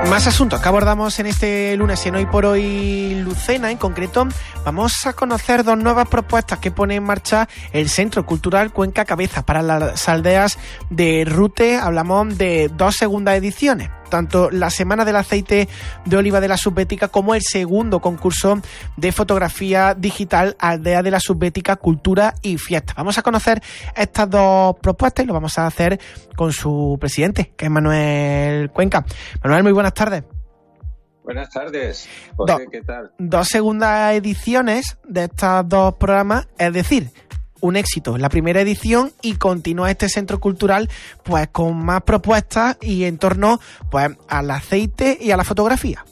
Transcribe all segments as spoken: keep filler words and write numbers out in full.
Más asuntos que abordamos en este lunes en Hoy por Hoy Lucena. En concreto, vamos a conocer dos nuevas propuestas que pone en marcha el Centro Cultural Cuenca Cabeza para las aldeas de Rute. Hablamos de dos segundas ediciones, tanto la Semana del Aceite de Oliva de la Subbética como el segundo concurso de fotografía digital Aldea de la Subbética, Cultura y Fiesta. Vamos a conocer estas dos propuestas y lo vamos a hacer con su presidente, que es Manuel Cuenca. Manuel, muy buenas tardes. Buenas tardes, José, Do, ¿qué tal? Dos segundas ediciones de estos dos programas, es decir, un éxito en la primera edición y continúa este centro cultural pues con más propuestas y en torno pues al aceite y a la fotografía.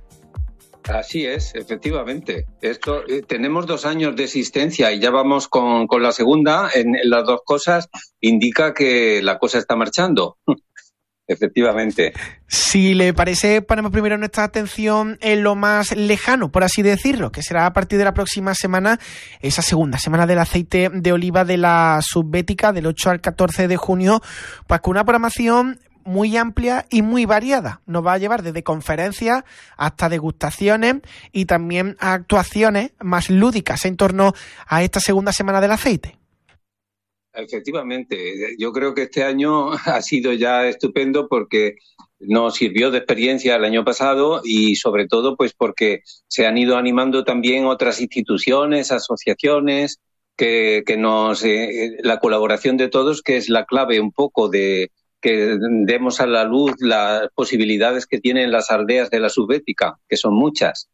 Así es, efectivamente. Esto eh, tenemos dos años de existencia y ya vamos con, con la segunda. En, en las dos cosas indica que la cosa está marchando. Efectivamente. Si le parece, ponemos primero nuestra atención en lo más lejano, por así decirlo, que será a partir de la próxima semana, esa segunda semana del aceite de oliva de la Subbética, del ocho al catorce de junio, pues con una programación muy amplia y muy variada. Nos va a llevar desde conferencias hasta degustaciones y también a actuaciones más lúdicas en torno a esta segunda semana del aceite. Efectivamente, yo creo que este año ha sido ya estupendo porque nos sirvió de experiencia el año pasado y sobre todo pues porque se han ido animando también otras instituciones, asociaciones, que, que nos eh, la colaboración de todos, que es la clave un poco de que demos a la luz las posibilidades que tienen las aldeas de la Subbética, que son muchas.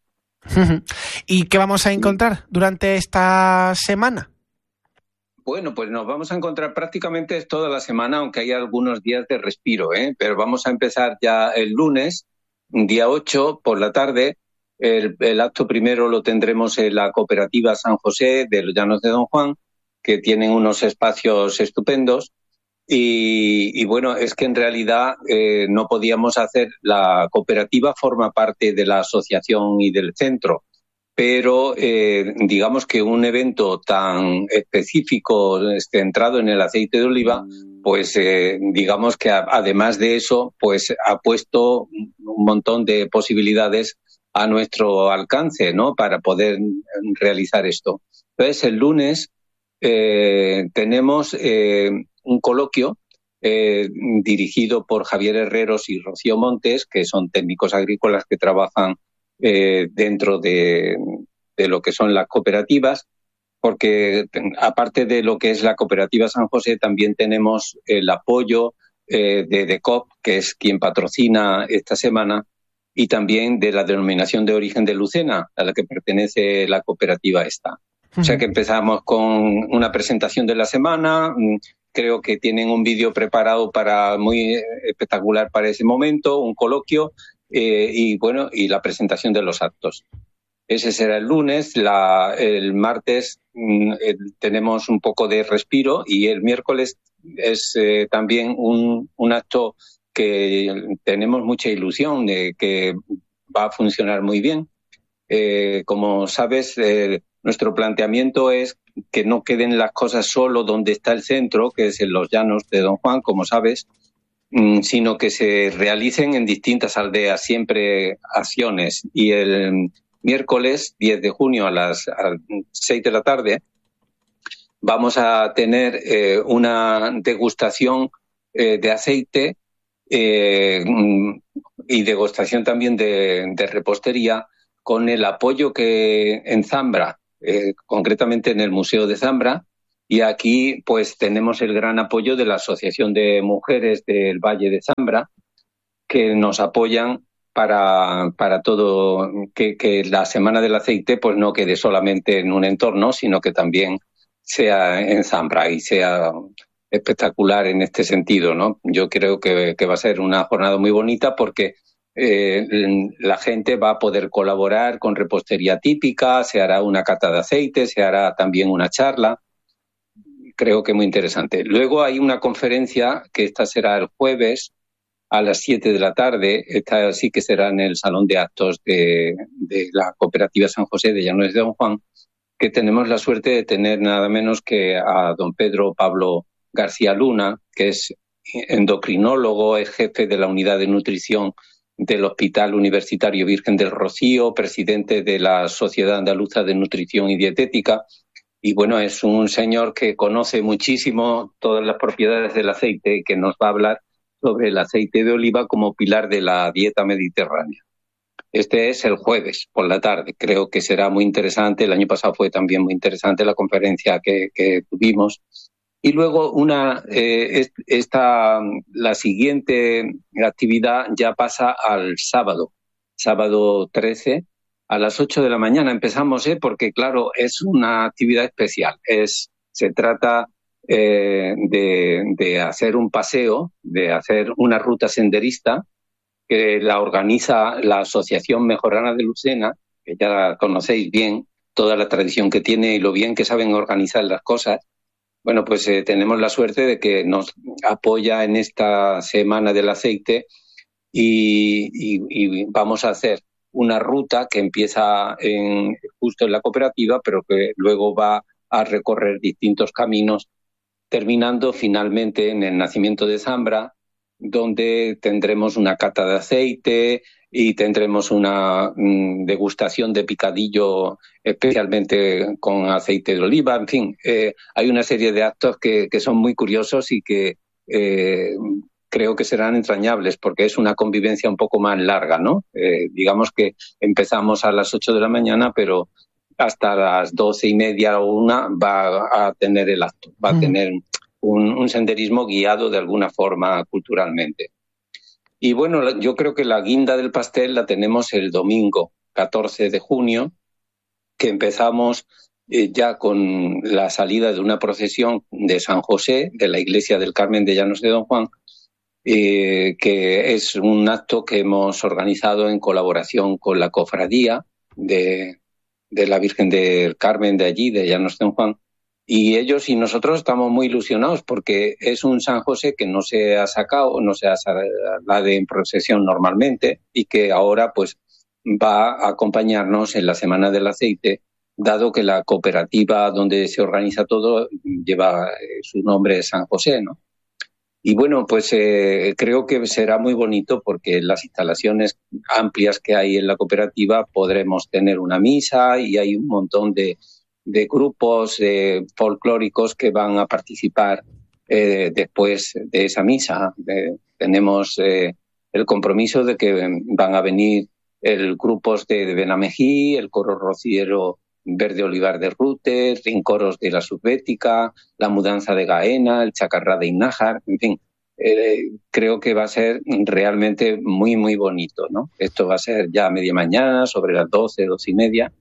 ¿Y qué vamos a encontrar durante esta semana? Bueno, pues nos vamos a encontrar prácticamente toda la semana, aunque hay algunos días de respiro, ¿eh? Pero vamos a empezar ya el lunes, día ocho, por la tarde. El, el acto primero lo tendremos en la cooperativa San José de los Llanos de Don Juan, que tienen unos espacios estupendos. Y, y bueno, es que en realidad eh, no podíamos hacer, la cooperativa forma parte de la asociación y del centro. Pero eh, digamos que un evento tan específico, centrado en el aceite de oliva, pues eh, digamos que a, además de eso, pues ha puesto un montón de posibilidades a nuestro alcance, ¿no? Para poder realizar esto. Entonces, el lunes eh, tenemos eh, un coloquio eh, dirigido por Javier Herreros y Rocío Montes, que son técnicos agrícolas que trabajan Eh, dentro de, de lo que son las cooperativas, porque aparte de lo que es la cooperativa San José, también tenemos el apoyo eh, de DECOP, que es quien patrocina esta semana, y también de la denominación de origen de Lucena, a la que pertenece la cooperativa esta. Uh-huh. O sea que empezamos con una presentación de la semana. Creo que tienen un vídeo preparado para muy espectacular para ese momento, un coloquio. Eh, y bueno, y la presentación de los actos. Ese será el lunes. La, el martes mm, eh, tenemos un poco de respiro y el miércoles es eh, también un, un acto que tenemos mucha ilusión de que va a funcionar muy bien. Eh, como sabes, eh, nuestro planteamiento es que no queden las cosas solo donde está el centro, que es en los Llanos de Don Juan, como sabes, sino que se realicen en distintas aldeas siempre acciones. Y el miércoles diez de junio a las seis de la tarde vamos a tener eh, una degustación eh, de aceite eh, y degustación también de, de repostería con el apoyo que en Zambra, eh, concretamente en el Museo de Zambra. Y aquí pues tenemos el gran apoyo de la Asociación de Mujeres del Valle de Zambra, que nos apoyan para, para todo, que, que la Semana del Aceite pues no quede solamente en un entorno, sino que también sea en Zambra y sea espectacular en este sentido, ¿no? Yo creo que, que va a ser una jornada muy bonita porque eh, la gente va a poder colaborar con repostería típica, se hará una cata de aceite, se hará también una charla. Creo que muy interesante. Luego hay una conferencia que esta será el jueves a las siete de la tarde. Esta sí que será en el Salón de Actos de, de la Cooperativa San José de Llanos de Don Juan, que tenemos la suerte de tener nada menos que a don Pedro Pablo García Luna, que es endocrinólogo, es jefe de la unidad de nutrición del Hospital Universitario Virgen del Rocío, presidente de la Sociedad Andaluza de Nutrición y Dietética. Y bueno, es un señor que conoce muchísimo todas las propiedades del aceite y que nos va a hablar sobre el aceite de oliva como pilar de la dieta mediterránea. Este es el jueves por la tarde, creo que será muy interesante. El año pasado fue también muy interesante la conferencia que, que tuvimos. Y luego una eh, esta, la siguiente actividad ya pasa al sábado, sábado trece, a las ocho de la mañana empezamos, ¿eh? Porque claro, es una actividad especial. Es, se trata eh, de, de hacer un paseo, de hacer una ruta senderista que la organiza la Asociación Mejorana de Lucena, que ya la conocéis bien, toda la tradición que tiene y lo bien que saben organizar las cosas. Bueno, pues eh, tenemos la suerte de que nos apoya en esta Semana del Aceite y, y, y vamos a hacer una ruta que empieza en, justo en la cooperativa, pero que luego va a recorrer distintos caminos, terminando finalmente en el nacimiento de Zambra, donde tendremos una cata de aceite y tendremos una mm, degustación de picadillo especialmente con aceite de oliva. En fin, eh, hay una serie de actos que, que son muy curiosos y que eh, creo que serán entrañables porque es una convivencia un poco más larga, ¿no? Eh, digamos que empezamos a las ocho de la mañana, pero hasta las doce y media o una va a tener el acto, va a tener un, un senderismo guiado de alguna forma culturalmente. Y bueno, yo creo que la guinda del pastel la tenemos el domingo catorce de junio, que empezamos eh, ya con la salida de una procesión de San José, de la Iglesia del Carmen de Llanos de Don Juan, eh, que es un acto que hemos organizado en colaboración con la cofradía de, de la Virgen del Carmen de allí, de Llanos de Don Juan. Y ellos y nosotros estamos muy ilusionados porque es un San José que no se ha sacado, no se ha sacado en procesión normalmente y que ahora pues va a acompañarnos en la Semana del Aceite, dado que la cooperativa donde se organiza todo lleva eh, su nombre San José, ¿no? Y bueno, pues eh, creo que será muy bonito porque en las instalaciones amplias que hay en la cooperativa podremos tener una misa y hay un montón de de grupos eh, folclóricos que van a participar eh, después de esa misa. Eh, tenemos eh, el compromiso de que van a venir el grupos de, de Benamejí, el coro rociero Verde Olivar de Rute, Rincoros de la Subbética, la Mudanza de Gaena, el Chacarrá de Inájar, en fin. Eh, creo que va a ser realmente muy, muy bonito, ¿no? Esto va a ser ya a media mañana, sobre las doce, doce y media.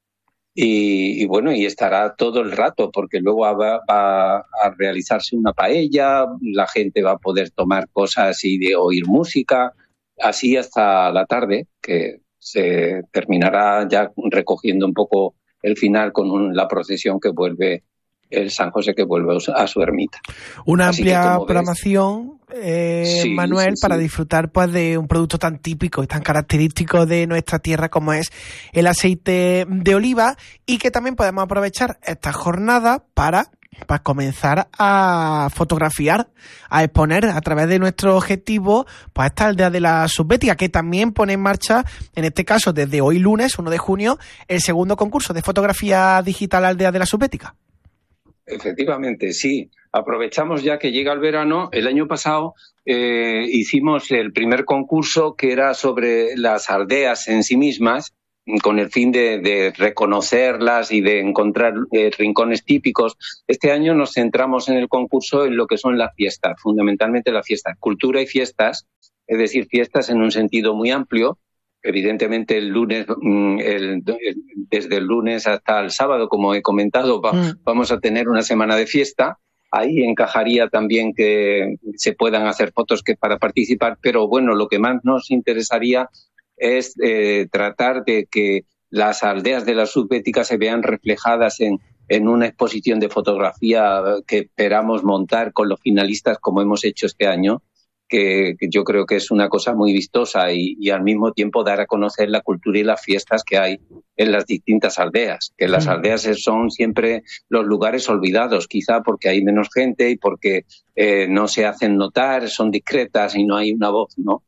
Y, y bueno, y estará todo el rato porque luego va, va a realizarse una paella, la gente va a poder tomar cosas y de oír música, así hasta la tarde, que se terminará ya recogiendo un poco el final con un, la procesión que vuelve, el San José que vuelve a su ermita. Una Así amplia programación, eh, sí, Manuel, sí, para sí. disfrutar pues de un producto tan típico y tan característico de nuestra tierra como es el aceite de oliva, y que también podemos aprovechar esta jornada para, para comenzar a fotografiar, a exponer a través de nuestro objetivo pues esta aldea de la Subbética, que también pone en marcha, en este caso desde hoy lunes, uno de junio, el segundo concurso de fotografía digital Aldea de la Subbética. Efectivamente, sí. Aprovechamos ya que llega el verano. El año pasado eh, hicimos el primer concurso que era sobre las aldeas en sí mismas, con el fin de, de reconocerlas y de encontrar eh, rincones típicos. Este año nos centramos en el concurso en lo que son las fiestas, fundamentalmente las fiestas, cultura y fiestas, es decir, fiestas en un sentido muy amplio. Evidentemente el lunes, el, el, desde el lunes hasta el sábado, como he comentado, va, mm. vamos a tener una semana de fiesta. Ahí encajaría también que se puedan hacer fotos que para participar, pero bueno, lo que más nos interesaría es eh, tratar de que las aldeas de la Subbética se vean reflejadas en, en una exposición de fotografía que esperamos montar con los finalistas, como hemos hecho este año. Que, que yo creo que es una cosa muy vistosa y, y al mismo tiempo dar a conocer la cultura y las fiestas que hay en las distintas aldeas, que las aldeas son siempre los lugares olvidados, quizá porque hay menos gente y porque eh, no se hacen notar, son discretas y no hay una voz, ¿no?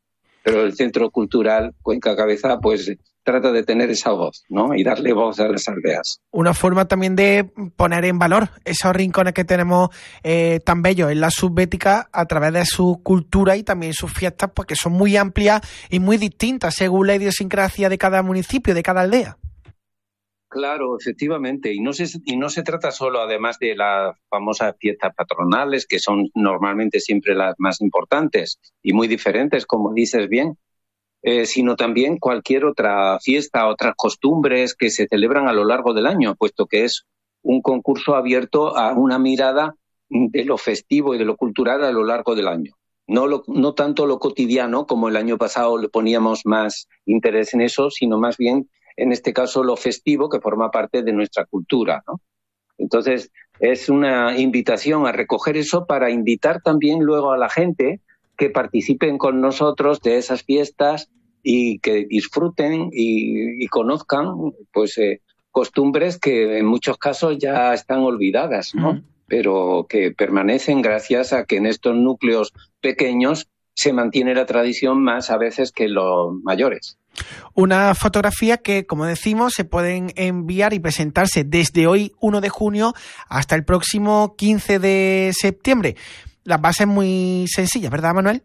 pero el Centro Cultural Cuenca Cabeza pues trata de tener esa voz, ¿no? Y darle voz a las aldeas. Una forma también de poner en valor esos rincones que tenemos eh, tan bellos en la Subbética a través de su cultura y también sus fiestas, pues que son muy amplias y muy distintas según la idiosincrasia de cada municipio, de cada aldea. Claro, efectivamente, y no se y no se trata solo, además de las famosas fiestas patronales, que son normalmente siempre las más importantes y muy diferentes, como dices bien, eh, sino también cualquier otra fiesta, otras costumbres que se celebran a lo largo del año, puesto que es un concurso abierto a una mirada de lo festivo y de lo cultural a lo largo del año. No, lo, no tanto lo cotidiano, como el año pasado le poníamos más interés en eso, sino más bien, en este caso, lo festivo, que forma parte de nuestra cultura, ¿no? Entonces, es una invitación a recoger eso para invitar también luego a la gente que participen con nosotros de esas fiestas y que disfruten y, y conozcan pues eh, costumbres que en muchos casos ya están olvidadas, ¿no? Mm. Pero que permanecen gracias a que en estos núcleos pequeños se mantiene la tradición más a veces que los mayores. Una fotografía que, como decimos, se pueden enviar y presentarse desde hoy, uno de junio, hasta el próximo quince de septiembre. Las bases muy sencillas, ¿verdad, Manuel?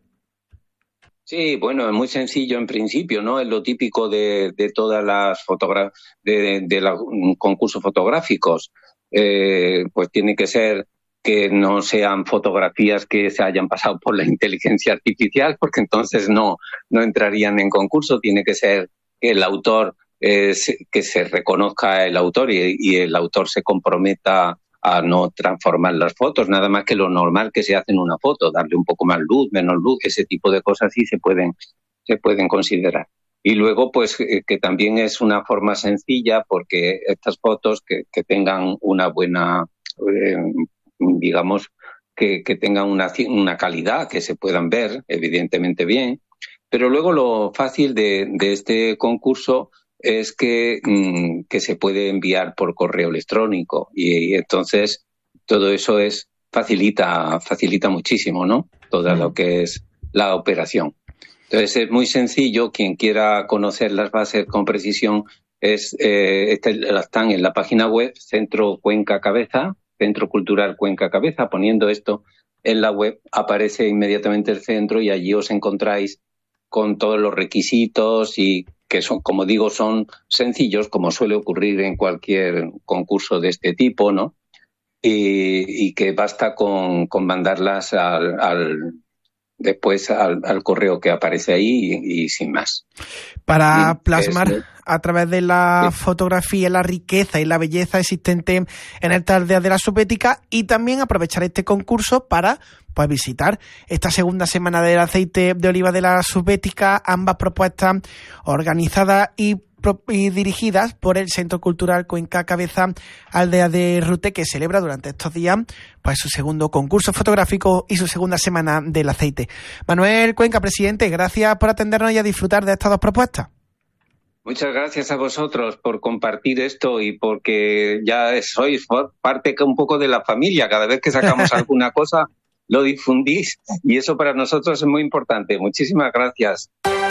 Sí, bueno, es muy sencillo en principio, ¿no? Es lo típico de, de todas las fotografías, de, de, de los concursos fotográficos. Eh, pues tiene que ser que no sean fotografías que se hayan pasado por la inteligencia artificial, porque entonces no, no entrarían en concurso. Tiene que ser que el autor, eh, se, que se reconozca el autor y, y el autor se comprometa a no transformar las fotos, nada más que lo normal que se hace en una foto, darle un poco más luz, menos luz, ese tipo de cosas sí se pueden, se pueden considerar. Y luego, pues, eh, que también es una forma sencilla, porque estas fotos que, que tengan una buena, eh, digamos, que, que tengan una, una calidad, que se puedan ver, evidentemente bien. Pero luego lo fácil de, de este concurso es que, mmm, que se puede enviar por correo electrónico y, y entonces todo eso es facilita facilita muchísimo, ¿no? Todo lo que es la operación. Entonces es muy sencillo. Quien quiera conocer las bases con precisión es eh, están en la página web Centro Cuenca Cabeza, Centro Cultural Cuenca Cabeza. Poniendo esto en la web aparece inmediatamente el centro y allí os encontráis con todos los requisitos y que son, como digo, son sencillos, como suele ocurrir en cualquier concurso de este tipo, ¿no? Y, y que basta con, con mandarlas al, al después al, al correo que aparece ahí y, y sin más. Para y plasmar es, a través de la sí. fotografía la riqueza y la belleza existente en esta aldea de la Subbética, y también aprovechar este concurso para pues visitar esta segunda semana del aceite de oliva de la Subbética, ambas propuestas organizadas y y dirigidas por el Centro Cultural Cuenca Cabeza, aldea de Rute, que celebra durante estos días pues su segundo concurso fotográfico y su segunda semana del aceite. Manuel Cuenca, presidente, gracias por atendernos y a disfrutar de estas dos propuestas. Muchas gracias a vosotros por compartir esto y porque ya sois parte un poco de la familia. Cada vez que sacamos alguna cosa lo difundís y eso para nosotros es muy importante. Muchísimas gracias.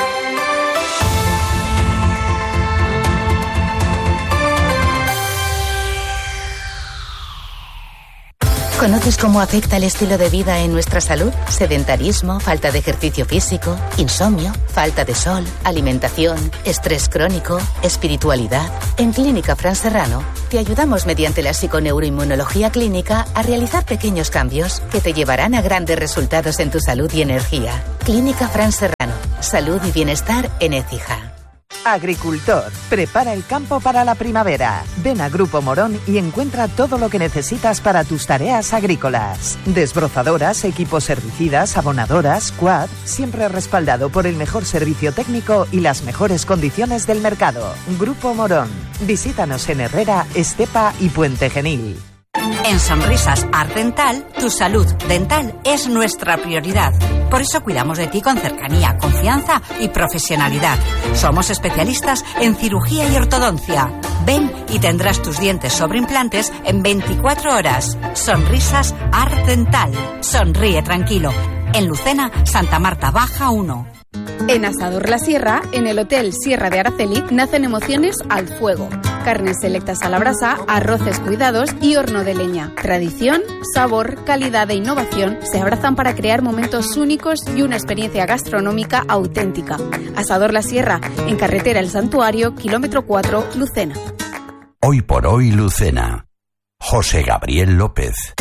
¿Conoces cómo afecta el estilo de vida en nuestra salud? Sedentarismo, falta de ejercicio físico, insomnio, falta de sol, alimentación, estrés crónico, espiritualidad. En Clínica Fran Serrano te ayudamos mediante la psiconeuroinmunología clínica a realizar pequeños cambios que te llevarán a grandes resultados en tu salud y energía. Clínica Fran Serrano. Salud y bienestar en Écija. Agricultor, prepara el campo para la primavera. Ven a Grupo Morón y encuentra todo lo que necesitas para tus tareas agrícolas. Desbrozadoras, equipos herbicidas, abonadoras, quad, siempre respaldado por el mejor servicio técnico y las mejores condiciones del mercado. Grupo Morón. Visítanos en Herrera, Estepa y Puente Genil. En Sonrisas Art Dental, tu salud dental es nuestra prioridad. Por eso cuidamos de ti con cercanía, confianza y profesionalidad. Somos especialistas en cirugía y ortodoncia. Ven y tendrás tus dientes sobre implantes en veinticuatro horas. Sonrisas Art Dental. Sonríe tranquilo. En Lucena, Santa Marta Baja uno. En Asador La Sierra, en el Hotel Sierra de Araceli, nacen emociones al fuego. Carnes selectas a la brasa, arroces cuidados y horno de leña. Tradición, sabor, calidad e innovación se abrazan para crear momentos únicos y una experiencia gastronómica auténtica. Asador La Sierra, en carretera El Santuario, kilómetro cuatro, Lucena. Hoy por hoy, Lucena. José Gabriel López.